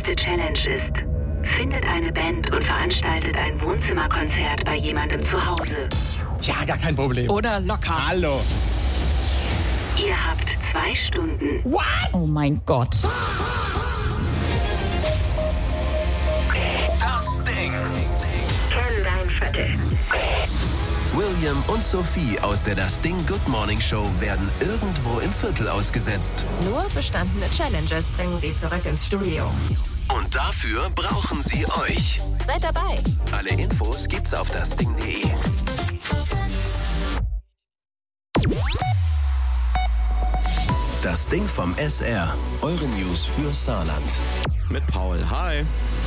nächste Challenge ist: Findet eine Band und veranstaltet ein Wohnzimmerkonzert bei jemandem zu Hause. Ja, gar kein Problem. Oder locker. Hallo. Ihr habt 2 Stunden. What? Oh mein Gott. Das Ding. Kenn dein Viertel. William und Sophie aus der Das Ding Good Morning Show werden irgendwo im Viertel ausgesetzt. Nur bestandene Challenges bringen sie zurück ins Studio. Und dafür brauchen sie euch. Seid dabei. Alle Infos gibt's auf dasding.de. Das Ding vom SR. Eure News für Saarland. Mit Paul. Hi.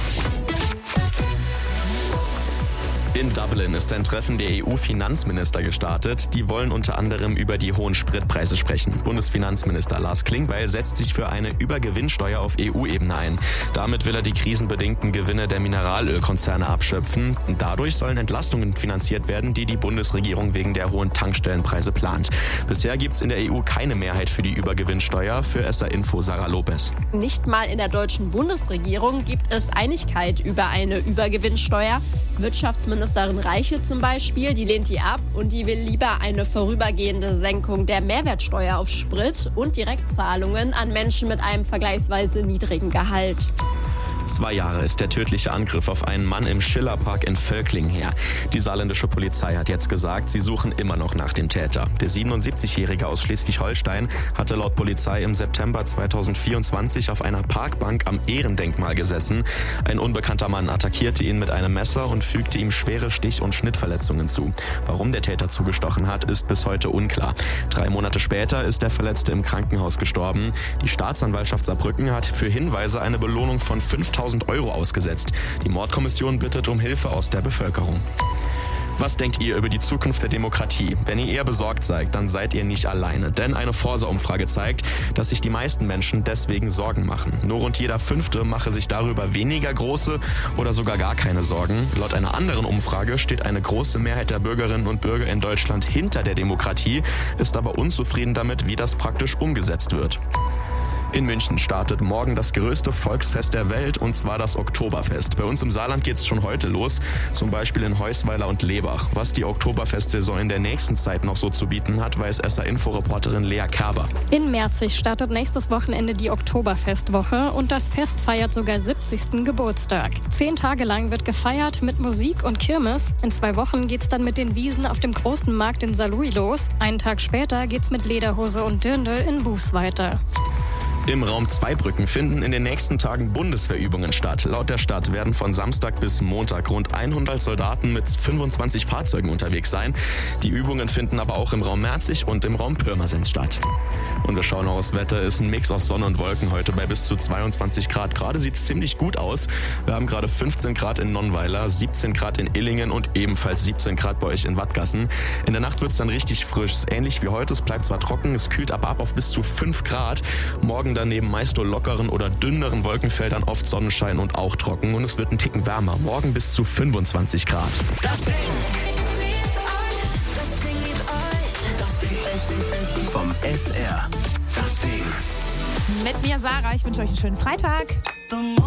In Dublin ist ein Treffen der EU-Finanzminister gestartet. Die wollen unter anderem über die hohen Spritpreise sprechen. Bundesfinanzminister Lars Klingbeil setzt sich für eine Übergewinnsteuer auf EU-Ebene ein. Damit will er die krisenbedingten Gewinne der Mineralölkonzerne abschöpfen. Dadurch sollen Entlastungen finanziert werden, die die Bundesregierung wegen der hohen Tankstellenpreise plant. Bisher gibt es in der EU keine Mehrheit für die Übergewinnsteuer. Für SR Info Sarah Lopez. Nicht mal in der deutschen Bundesregierung gibt es Einigkeit über eine Übergewinnsteuer. Wirtschaftsministerin Reiche zum Beispiel, die lehnt die ab und die will lieber eine vorübergehende Senkung der Mehrwertsteuer auf Sprit und Direktzahlungen an Menschen mit einem vergleichsweise niedrigen Gehalt. 2 Jahre ist der tödliche Angriff auf einen Mann im Schillerpark in Völkling her. Die saarländische Polizei hat jetzt gesagt, sie suchen immer noch nach dem Täter. Der 77-Jährige aus Schleswig-Holstein hatte laut Polizei im September 2024 auf einer Parkbank am Ehrendenkmal gesessen. Ein unbekannter Mann attackierte ihn mit einem Messer und fügte ihm schwere Stich- und Schnittverletzungen zu. Warum der Täter zugestochen hat, ist bis heute unklar. 3 Monate später ist der Verletzte im Krankenhaus gestorben. Die Staatsanwaltschaft Saarbrücken hat für Hinweise eine Belohnung von 5.000 € ausgesetzt. Die Mordkommission bittet um Hilfe aus der Bevölkerung. Was denkt ihr über die Zukunft der Demokratie? Wenn ihr eher besorgt seid, dann seid ihr nicht alleine. Denn eine Forsa-Umfrage zeigt, dass sich die meisten Menschen deswegen Sorgen machen. Nur rund jeder 5. mache sich darüber weniger große oder sogar gar keine Sorgen. Laut einer anderen Umfrage steht eine große Mehrheit der Bürgerinnen und Bürger in Deutschland hinter der Demokratie, ist aber unzufrieden damit, wie das praktisch umgesetzt wird. In München startet morgen das größte Volksfest der Welt, und zwar das Oktoberfest. Bei uns im Saarland geht es schon heute los, zum Beispiel in Heusweiler und Lebach. Was die Oktoberfestsaison in der nächsten Zeit noch so zu bieten hat, weiß SR-Info-Reporterin Lea Kerber. In Merzig startet nächstes Wochenende die Oktoberfestwoche und das Fest feiert sogar 70. Geburtstag. 10 Tage lang wird gefeiert mit Musik und Kirmes. In 2 Wochen geht's dann mit den Wiesen auf dem großen Markt in Saarlouis los. Einen Tag später geht's mit Lederhose und Dirndl in Buß weiter. Im Raum Zweibrücken finden in den nächsten Tagen Bundeswehrübungen statt. Laut der Stadt werden von Samstag bis Montag rund 100 Soldaten mit 25 Fahrzeugen unterwegs sein. Die Übungen finden aber auch im Raum Merzig und im Raum Pirmasens statt. Und wir schauen noch aufs Wetter. Ist ein Mix aus Sonne und Wolken heute bei bis zu 22 Grad. Gerade sieht es ziemlich gut aus. Wir haben gerade 15 Grad in Nonnweiler, 17 Grad in Illingen und ebenfalls 17 Grad bei euch in Wattgassen. In der Nacht wird es dann richtig frisch. Ähnlich wie heute. Es bleibt zwar trocken, es kühlt aber ab auf bis zu 5 Grad. Morgen dann neben meist nur lockeren oder dünneren Wolkenfeldern oft Sonnenschein und auch trocken. Und es wird ein Ticken wärmer. Morgen bis zu 25 Grad. Das Ding. Vom SR. Das Ding. Mit mir Sarah. Ich wünsche euch einen schönen Freitag.